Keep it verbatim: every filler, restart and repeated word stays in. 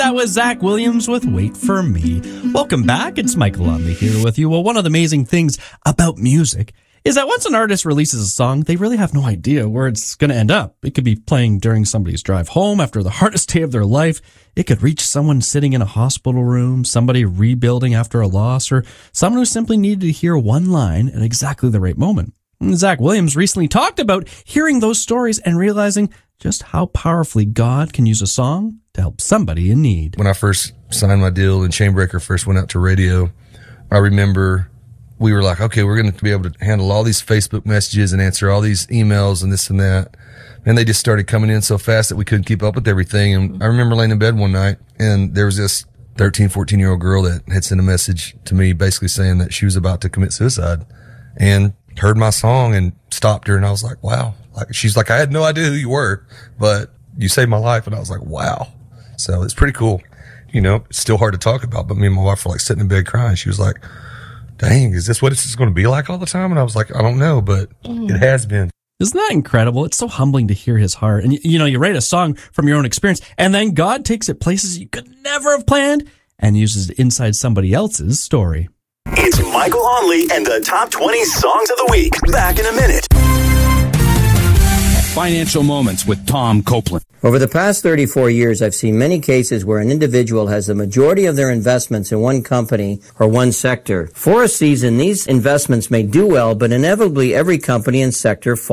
That was Zach Williams with Wait For Me. Welcome back. It's Michael Onley here with you. Well, one of the amazing things about music is that once an artist releases a song, they really have no idea where it's going to end up. It could be playing during somebody's drive home after the hardest day of their life. It could reach someone sitting in a hospital room, somebody rebuilding after a loss, or someone who simply needed to hear one line at exactly the right moment. And Zach Williams recently talked about hearing those stories and realizing just how powerfully God can use a song to help somebody in need. When I first signed my deal and Chainbreaker first went out to radio, I remember we were like, okay, we're going to be able to handle all these Facebook messages and answer all these emails and this and that. And they just started coming in so fast that we couldn't keep up with everything. And I remember laying in bed one night and there was this thirteen, fourteen year old girl that had sent a message to me basically saying that she was about to commit suicide and heard my song and stopped her. And I was like, wow. Like, she's like, I had no idea who you were, but you saved my life. And I was like, wow. So it's pretty cool. You know, it's still hard to talk about, but me and my wife were like sitting in bed crying. She was like, dang, is this what it's going to be like all the time? And I was like, I don't know, but it has been. Isn't that incredible? It's so humbling to hear his heart. And, you know, you write a song from your own experience, and then God takes it places you could never have planned and uses it inside somebody else's story. It's Michael Onley and the top twenty songs of the week. Back in a minute. Financial Moments with Tom Copeland. Over the past thirty-four years, I've seen many cases where an individual has the majority of their investments in one company or one sector. For a season, these investments may do well, but inevitably every company and sector falls